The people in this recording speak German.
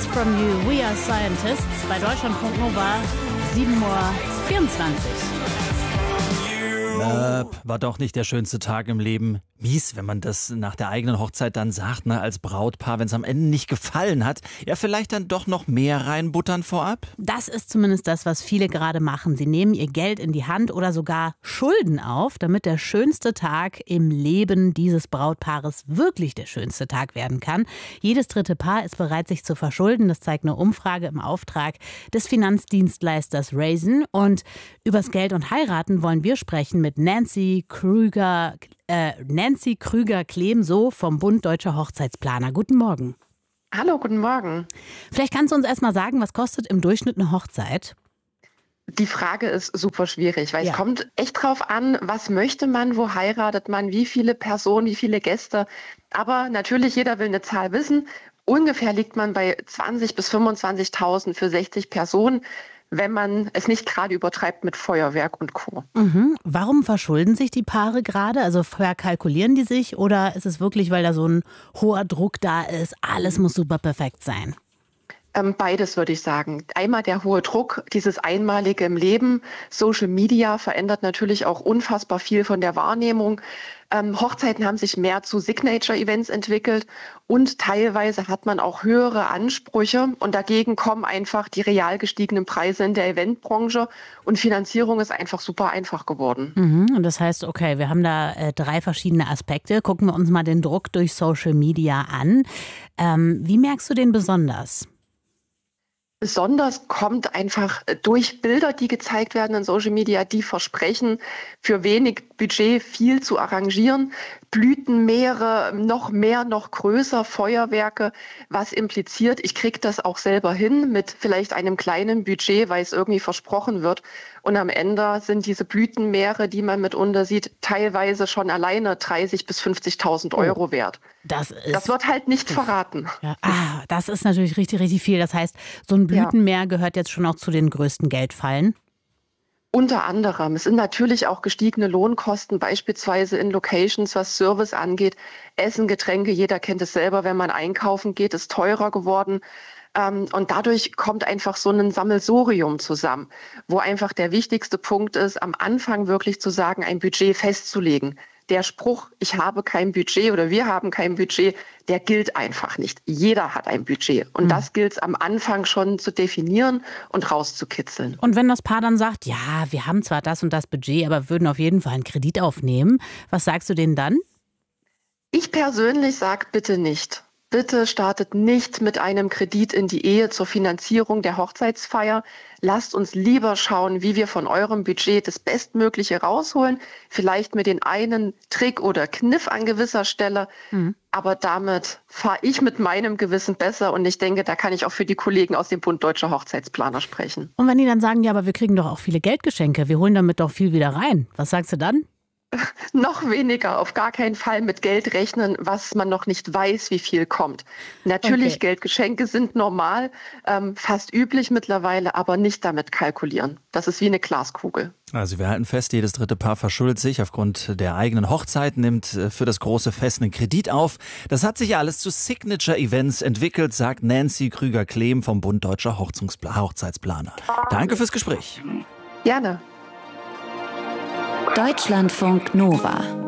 Miles from You, We Are Scientists bei Deutschlandfunk Nova, 7:24 Uhr. War doch nicht der schönste Tag im Leben. Mies, wenn man das nach der eigenen Hochzeit dann sagt, ne, als Brautpaar, wenn es am Ende nicht gefallen hat. Ja, vielleicht dann doch noch mehr reinbuttern vorab? Das ist zumindest das, was viele gerade machen. Sie nehmen ihr Geld in die Hand oder sogar Schulden auf, damit der schönste Tag im Leben dieses Brautpaares wirklich der schönste Tag werden kann. Jedes dritte Paar ist bereit, sich zu verschulden. Das zeigt eine Umfrage im Auftrag des Finanzdienstleisters Raisin. Und übers Geld und Heiraten wollen wir sprechen mit Nancy Krüger-Klehm, so vom Bund Deutscher Hochzeitsplaner. Guten Morgen. Hallo, guten Morgen. Vielleicht kannst du uns erst mal sagen, was kostet im Durchschnitt eine Hochzeit? Die Frage ist super schwierig, weil es kommt echt drauf an, was möchte man, wo heiratet man, wie viele Personen, wie viele Gäste. Aber natürlich, jeder will eine Zahl wissen. Ungefähr liegt man bei 20.000 bis 25.000 für 60 Personen, wenn man es nicht gerade übertreibt mit Feuerwerk und Co. Warum verschulden sich die Paare gerade? Also verkalkulieren die sich oder ist es wirklich, weil da so ein hoher Druck da ist, alles muss super perfekt sein? Beides würde ich sagen. Einmal der hohe Druck, dieses Einmalige im Leben. Social Media verändert natürlich auch unfassbar viel von der Wahrnehmung. Hochzeiten haben sich mehr zu Signature-Events entwickelt und teilweise hat man auch höhere Ansprüche und dagegen kommen einfach die real gestiegenen Preise in der Eventbranche und Finanzierung ist einfach super einfach geworden. Und das heißt, okay, wir haben da 3 verschiedene Aspekte. Gucken wir uns mal den Druck durch Social Media an. Wie merkst du den besonders? Besonders kommt einfach durch Bilder, die gezeigt werden in Social Media, die versprechen, für wenig Budget viel zu arrangieren. Blütenmeere, noch mehr, noch größer, Feuerwerke, was impliziert, ich kriege das auch selber hin mit vielleicht einem kleinen Budget, weil es irgendwie versprochen wird. Und am Ende sind diese Blütenmeere, die man mitunter sieht, teilweise schon alleine 30.000 bis 50.000 Euro wert. Das wird halt nicht verraten. Ja. Das ist natürlich richtig, richtig viel. Das heißt, so ein Blütenmeer gehört jetzt schon auch zu den größten Geldfallen. Unter anderem. Es sind natürlich auch gestiegene Lohnkosten, beispielsweise in Locations, was Service angeht. Essen, Getränke, jeder kennt es selber, wenn man einkaufen geht, ist teurer geworden. Und dadurch kommt einfach so ein Sammelsurium zusammen, wo einfach der wichtigste Punkt ist, am Anfang wirklich zu sagen, ein Budget festzulegen. Der Spruch, ich habe kein Budget oder wir haben kein Budget, der gilt einfach nicht. Jeder hat ein Budget. Und das gilt es am Anfang schon zu definieren und rauszukitzeln. Und wenn das Paar dann sagt, ja, wir haben zwar das und das Budget, aber würden auf jeden Fall einen Kredit aufnehmen, was sagst du denen dann? Ich persönlich sage bitte nicht. Bitte startet nicht mit einem Kredit in die Ehe zur Finanzierung der Hochzeitsfeier. Lasst uns lieber schauen, wie wir von eurem Budget das Bestmögliche rausholen. Vielleicht mit den einen Trick oder Kniff an gewisser Stelle. Aber damit fahre ich mit meinem Gewissen besser. Und ich denke, da kann ich auch für die Kollegen aus dem Bund Deutscher Hochzeitsplaner sprechen. Und wenn die dann sagen, ja, aber wir kriegen doch auch viele Geldgeschenke, wir holen damit doch viel wieder rein. Was sagst du dann? Noch weniger, auf gar keinen Fall mit Geld rechnen, was man noch nicht weiß, wie viel kommt. Natürlich, Geldgeschenke sind normal, fast üblich mittlerweile, aber nicht damit kalkulieren. Das ist wie eine Glaskugel. Also wir halten fest, jedes dritte Paar verschuldet sich aufgrund der eigenen Hochzeit, nimmt für das große Fest einen Kredit auf. Das hat sich ja alles zu Signature-Events entwickelt, sagt Nancy Krüger-Klehm vom Bund Deutscher Hochzeitsplaner. Danke fürs Gespräch. Gerne. Deutschlandfunk Nova